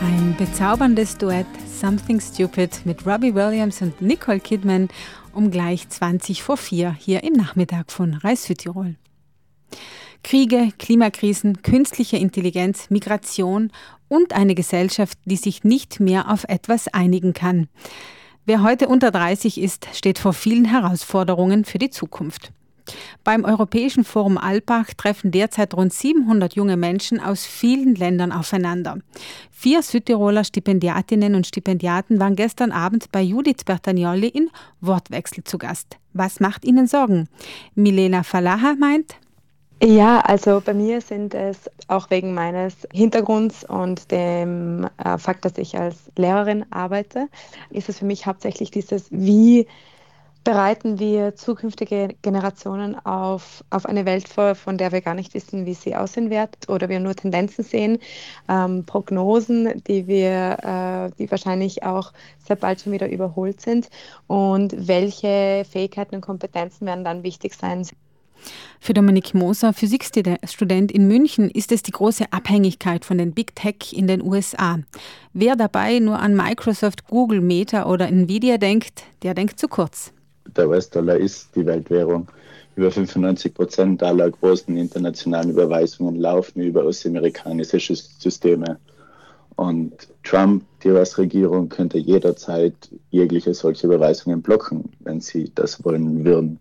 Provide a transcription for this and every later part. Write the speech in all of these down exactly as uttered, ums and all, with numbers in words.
Ein bezauberndes Duett, Something Stupid mit Robbie Williams und Nicole Kidman um gleich zwanzig vor vier hier im Nachmittag von Reis Südtirol. Kriege, Klimakrisen, künstliche Intelligenz, Migration und eine Gesellschaft, die sich nicht mehr auf etwas einigen kann. Wer heute unter dreißig ist, steht vor vielen Herausforderungen für die Zukunft. Beim Europäischen Forum Alpbach treffen derzeit rund siebenhundert junge Menschen aus vielen Ländern aufeinander. Vier Südtiroler Stipendiatinnen und Stipendiaten waren gestern Abend bei Judith Bertagnolli in Wortwechsel zu Gast. Was macht ihnen Sorgen? Milena Falaha meint: Ja, also bei mir sind es auch wegen meines Hintergrunds und dem äh, Fakt, dass ich als Lehrerin arbeite, ist es für mich hauptsächlich dieses, wie bereiten wir zukünftige Generationen auf, auf eine Welt vor, von der wir gar nicht wissen, wie sie aussehen wird oder wir nur Tendenzen sehen, ähm, Prognosen, die wir, äh, die wahrscheinlich auch sehr bald schon wieder überholt sind, und welche Fähigkeiten und Kompetenzen werden dann wichtig sein. Für Dominik Moser, Physikstudent in München, ist es die große Abhängigkeit von den Big Tech in den U S A. Wer dabei nur an Microsoft, Google, Meta oder Nvidia denkt, der denkt zu kurz. Der U S-Dollar ist die Weltwährung. Über fünfundneunzig Prozent aller großen internationalen Überweisungen laufen über US-amerikanische Systeme. Und Trump, die U S-Regierung, könnte jederzeit jegliche solche Überweisungen blocken, wenn sie das wollen würden.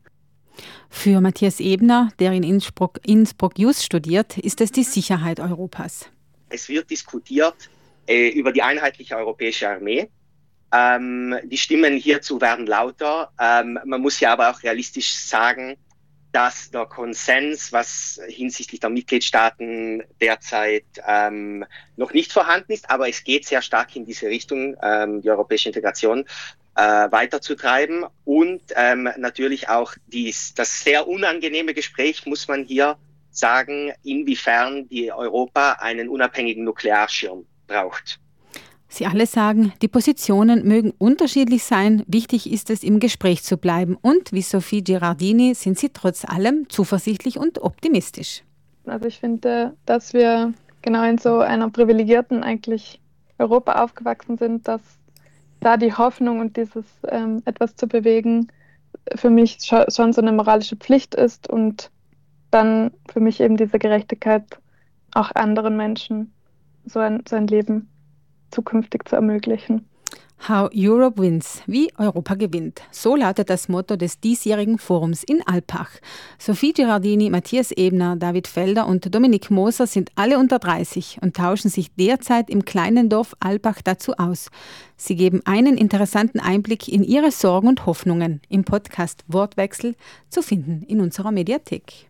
Für Matthias Ebner, der in Innsbruck, Innsbruck Just studiert, ist es die Sicherheit Europas. Es wird diskutiert äh, über die einheitliche europäische Armee. Ähm, die Stimmen hierzu werden lauter. Ähm, man muss ja aber auch realistisch sagen, dass der Konsens, was hinsichtlich der Mitgliedstaaten derzeit ähm, noch nicht vorhanden ist, aber es geht sehr stark in diese Richtung, ähm, die europäische Integration Äh, weiterzutreiben, und ähm, natürlich auch dies, das sehr unangenehme Gespräch, muss man hier sagen, inwiefern die Europa einen unabhängigen Nuklearschirm braucht. Sie alle sagen, die Positionen mögen unterschiedlich sein, wichtig ist es, im Gespräch zu bleiben, und wie Sophie Girardini sind sie trotz allem zuversichtlich und optimistisch. Also ich finde, dass wir genau in so einer privilegierten eigentlich Europa aufgewachsen sind, dass da die Hoffnung und dieses ähm, etwas zu bewegen für mich schon so eine moralische Pflicht ist, und dann für mich eben diese Gerechtigkeit, auch anderen Menschen so ein, so ein Leben zukünftig zu ermöglichen. How Europe Wins, wie Europa gewinnt. So lautet das Motto des diesjährigen Forums in Alpbach. Sophie Girardini, Matthias Ebner, David Felder und Dominik Moser sind alle unter dreißig und tauschen sich derzeit im kleinen Dorf Alpbach dazu aus. Sie geben einen interessanten Einblick in ihre Sorgen und Hoffnungen im Podcast Wortwechsel, zu finden in unserer Mediathek.